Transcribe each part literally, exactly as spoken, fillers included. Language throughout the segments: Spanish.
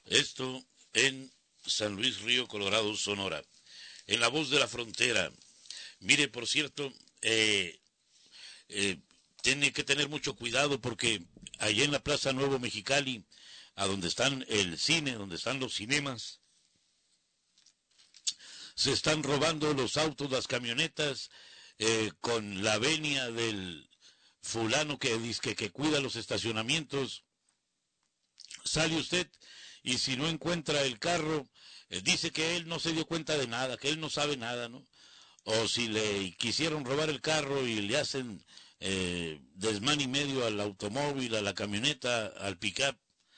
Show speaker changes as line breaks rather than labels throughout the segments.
Esto en San Luis Río Colorado, Sonora. En La Voz de la Frontera. Mire, por cierto, eh, eh, tiene que tener mucho cuidado porque allá en la Plaza Nuevo Mexicali, a donde están el cine, donde están los cinemas, se están robando los autos, las camionetas, eh, con la venia del fulano que dice que, que cuida los estacionamientos. Sale usted y si no encuentra el carro, eh, dice que él no se dio cuenta de nada, que él no sabe nada, ¿no? O si le quisieron robar el carro y le hacen eh, desmán y medio al automóvil, a la camioneta, al pick-up,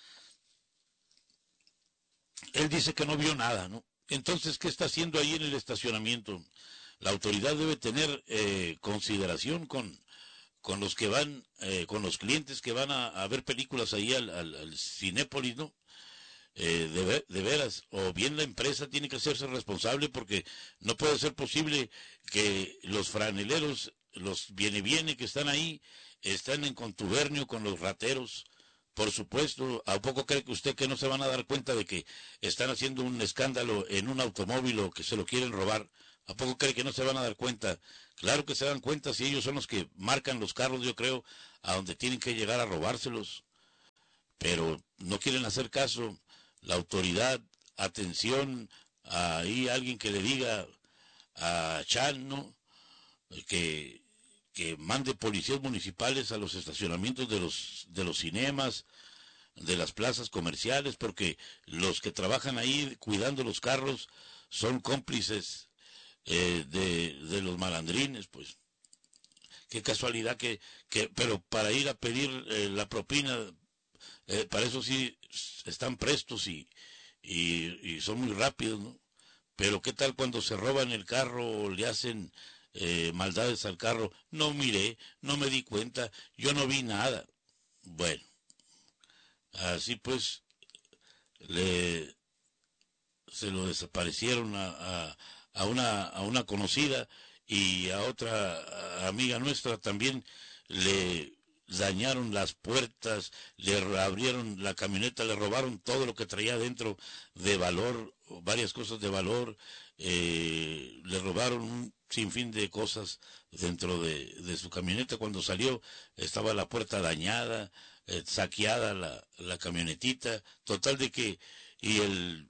él dice que no vio nada, ¿no? Entonces, ¿qué está haciendo ahí en el estacionamiento? La autoridad debe tener eh, consideración con, con los que van, eh, con los clientes que van a, a ver películas ahí al, al, al Cinépolis, ¿no? Eh, de, ver, de veras, o bien la empresa tiene que hacerse responsable porque no puede ser posible que los franeleros, los viene viene que están ahí, están en contubernio con los rateros. Por supuesto, ¿a poco cree que usted que no se van a dar cuenta de que están haciendo un escándalo en un automóvil o que se lo quieren robar? ¿A poco cree que no se van a dar cuenta? Claro que se dan cuenta si ellos son los que marcan los carros, yo creo, a donde tienen que llegar a robárselos. Pero no quieren hacer caso. La autoridad, atención, ahí alguien que le diga a Chan, ¿no? Que, que mande policías municipales a los estacionamientos de los, de los cinemas, de las plazas comerciales, porque los que trabajan ahí cuidando los carros son cómplices eh, de, de los malandrines, pues. Qué casualidad que, que pero para ir a pedir eh, la propina, eh, para eso sí están prestos y, y, y son muy rápidos, ¿no? Pero qué tal cuando se roban el carro o le hacen eh, maldades al carro. No miré, no me di cuenta, yo no vi nada. Bueno, así pues le se lo desaparecieron a, a, a una a una conocida y a otra amiga nuestra también le dañaron las puertas, le abrieron la camioneta, le robaron todo lo que traía dentro de valor, varias cosas de valor, eh, le robaron un sinfín de cosas dentro de, de su camioneta. Cuando salió estaba la puerta dañada, eh, saqueada la, la camionetita, total de que, y el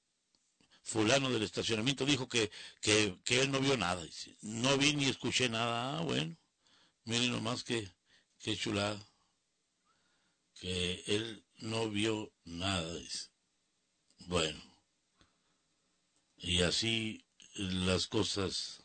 fulano del estacionamiento dijo que, que, que él no vio nada, dice, no vi ni escuché nada. Ah, bueno, miren nomás que, que chulada, que él no vio nada, dice. Bueno, y así las cosas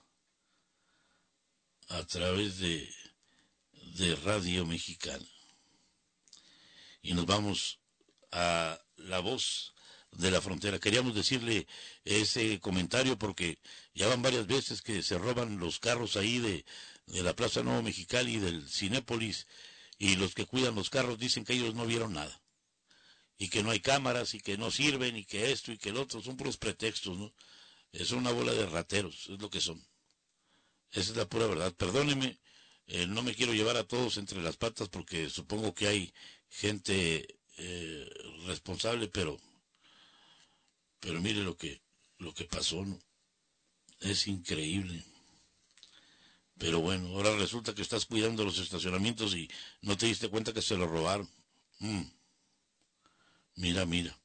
a través de, de Radio Mexicana. Y nos vamos a La Voz de la Frontera. Queríamos decirle ese comentario porque ya van varias veces que se roban los carros ahí de, de la Plaza Nuevo Mexicali y del Cinépolis, y los que cuidan los carros dicen que ellos no vieron nada, y que no hay cámaras, y que no sirven, y que esto y que el otro, son puros pretextos, ¿no? Es una bola de rateros, es lo que son. Esa es la pura verdad. Perdóneme, eh, no me quiero llevar a todos entre las patas porque supongo que hay gente eh, responsable, pero pero mire lo que lo que pasó, ¿no? Es increíble. Pero bueno, ahora resulta que estás cuidando los estacionamientos y no te diste cuenta que se lo robaron. Mm, mira, mira.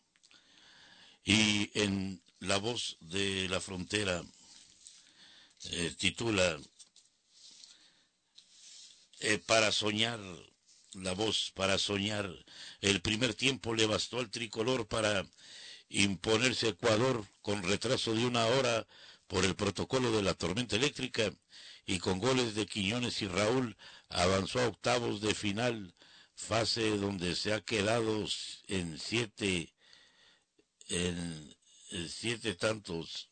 Y en La Voz de la Frontera eh, titula eh, Para soñar, La Voz para soñar. El primer tiempo le bastó al tricolor para imponerse a Ecuador con retraso de una hora por el protocolo de la tormenta eléctrica, y con goles de Quiñones y Raúl avanzó a octavos de final, fase donde se ha quedado en siete en, en siete tantos.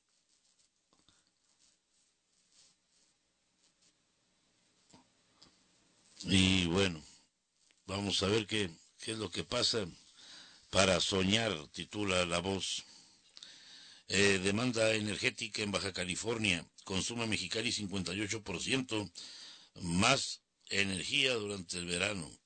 Y bueno, vamos a ver qué, qué es lo que pasa. Para soñar, titula La Voz. Eh, demanda energética en Baja California. Consume Mexicali cincuenta y ocho por ciento más energía durante el verano.